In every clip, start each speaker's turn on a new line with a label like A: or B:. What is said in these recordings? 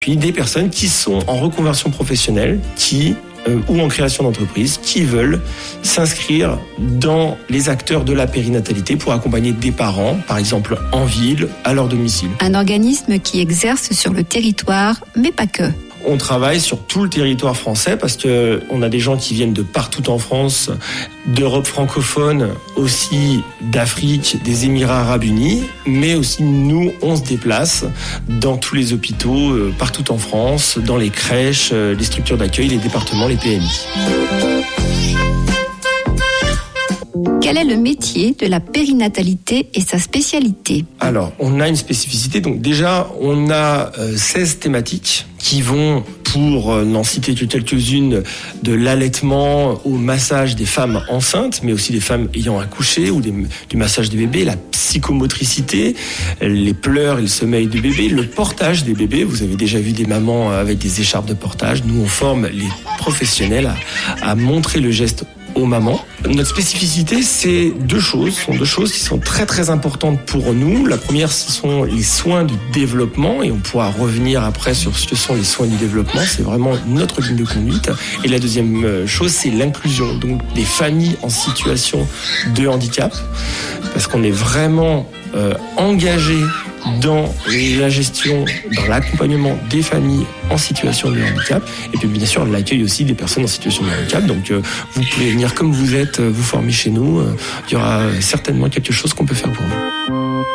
A: Puis des personnes qui sont en reconversion professionnelle, ou en création d'entreprise, qui veulent s'inscrire dans les acteurs de la périnatalité pour accompagner des parents, par exemple en ville, à leur domicile.
B: Un organisme qui exerce sur le territoire, mais pas que.
A: On travaille sur tout le territoire français parce que on a des gens qui viennent de partout en France, d'Europe francophone, aussi d'Afrique, des Émirats arabes unis, mais aussi nous, on se déplace dans tous les hôpitaux, partout en France, dans les crèches, les structures d'accueil, les départements, les PMI.
B: Quel est le métier de la périnatalité et sa spécialité ?
A: Alors, on a une spécificité. Donc déjà, on a 16 thématiques qui vont, pour n'en citer que quelques-unes, de l'allaitement au massage des femmes enceintes, mais aussi des femmes ayant accouché, ou du massage des bébés, la psychomotricité, les pleurs et le sommeil du bébé, le portage des bébés. Vous avez déjà vu des mamans avec des écharpes de portage. Nous, on forme les professionnels à montrer le geste aux mamans. Notre spécificité, c'est deux choses qui sont très très importantes pour nous. La première, ce sont les soins du développement, et on pourra revenir après sur ce que sont les soins du développement. C'est vraiment notre ligne de conduite. Et la deuxième chose, c'est l'inclusion, donc des familles en situation de handicap, parce qu'on est vraiment engagé dans la gestion, dans l'accompagnement des familles en situation de handicap, et puis bien sûr l'accueil aussi des personnes en situation de handicap. Donc vous pouvez venir comme vous êtes, vous former chez nous. Il y aura certainement quelque chose qu'on peut faire pour vous.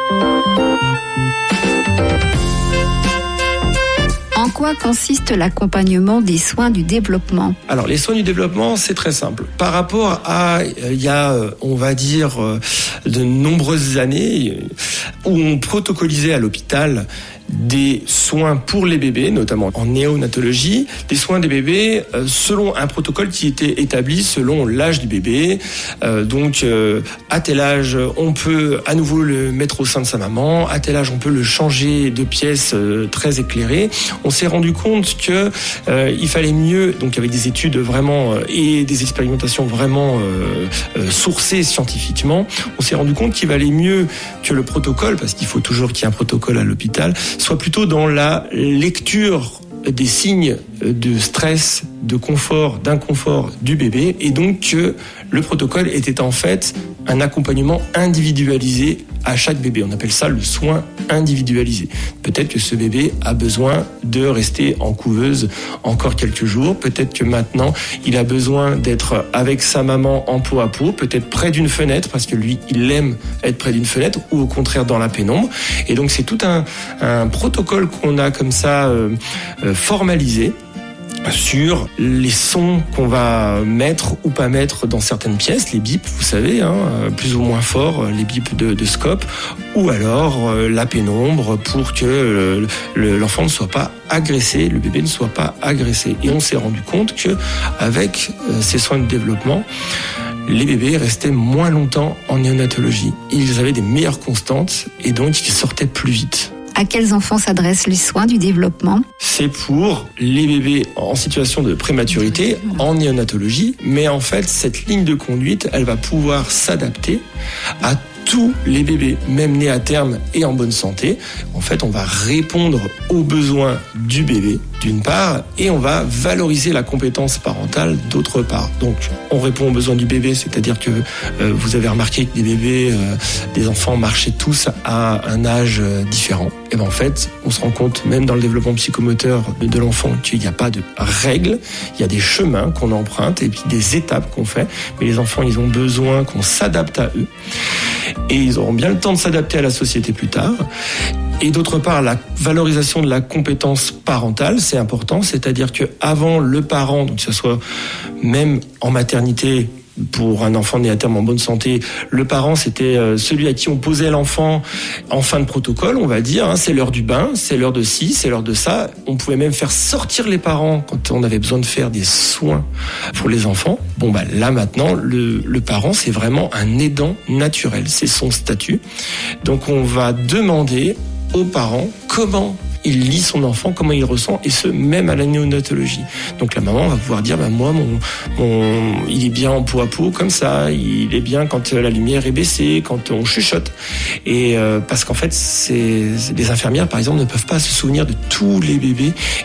B: En quoi consiste l'accompagnement des soins du développement ?
A: Alors, les soins du développement, c'est très simple. Par rapport à, il y a, on va dire, de nombreuses années où on protocolisait à l'hôpital des soins pour les bébés, notamment en néonatologie, des soins des bébés selon un protocole qui était établi selon l'âge du bébé. Donc, à tel âge, on peut à nouveau le mettre au sein de sa maman. À tel âge, on peut le changer de pièce très éclairée. On s'est rendu compte que il fallait mieux, donc avec des études vraiment et des expérimentations vraiment sourcées scientifiquement, on s'est rendu compte qu'il valait mieux que le protocole, parce qu'il faut toujours qu'il y ait un protocole à l'hôpital, soit plutôt dans la lecture des signes de stress, de confort, d'inconfort du bébé, et donc que le protocole était en fait un accompagnement individualisé à chaque bébé. On appelle ça le soin individualisé. Peut-être que ce bébé a besoin de rester en couveuse encore quelques jours. Peut-être que maintenant, il a besoin d'être avec sa maman en peau à peau, peut-être près d'une fenêtre, parce que lui, il aime être près d'une fenêtre, ou au contraire dans la pénombre. Et donc, c'est tout un protocole qu'on a comme ça formalisé sur les sons qu'on va mettre ou pas mettre dans certaines pièces, les bips, vous savez, plus ou moins forts, les bips de scope, ou alors la pénombre pour que l'enfant ne soit pas agressé, le bébé ne soit pas agressé. Et on s'est rendu compte que avec ces soins de développement, les bébés restaient moins longtemps en néonatologie. Ils avaient des meilleures constantes et donc ils sortaient plus vite.
B: À quels enfants s'adressent les soins du développement ?
A: C'est pour les bébés en situation de prématurité, en néonatologie, mais en fait, cette ligne de conduite, elle va pouvoir s'adapter à tous les bébés, même nés à terme et en bonne santé. En fait, on va répondre aux besoins du bébé, d'une part, et on va valoriser la compétence parentale, d'autre part. Donc, on répond aux besoins du bébé, c'est-à-dire que vous avez remarqué que des bébés, des enfants marchaient tous à un âge différent. Et ben en fait, on se rend compte, même dans le développement psychomoteur de l'enfant, qu'il n'y a pas de règles, il y a des chemins qu'on emprunte et puis des étapes qu'on fait. Mais les enfants, ils ont besoin qu'on s'adapte à eux. Et ils auront bien le temps de s'adapter à la société plus tard. Et d'autre part, la valorisation de la compétence parentale, c'est important. C'est-à-dire que avant le parent, donc que ce soit même en maternité, pour un enfant né à terme en bonne santé, le parent, c'était celui à qui on posait l'enfant en fin de protocole, on va dire. C'est l'heure du bain, c'est l'heure de ci, c'est l'heure de ça. On pouvait même faire sortir les parents quand on avait besoin de faire des soins pour les enfants. Bon, là maintenant, le parent, c'est vraiment un aidant naturel. C'est son statut. Donc on va demander aux parents comment il lit son enfant, comment il ressent, et ce, même à la néonatologie. Donc la maman va pouvoir dire, moi, il est bien en peau à peau, comme ça, il est bien quand la lumière est baissée, quand on chuchote. Et parce qu'en fait, les infirmières, par exemple, ne peuvent pas se souvenir de tous les bébés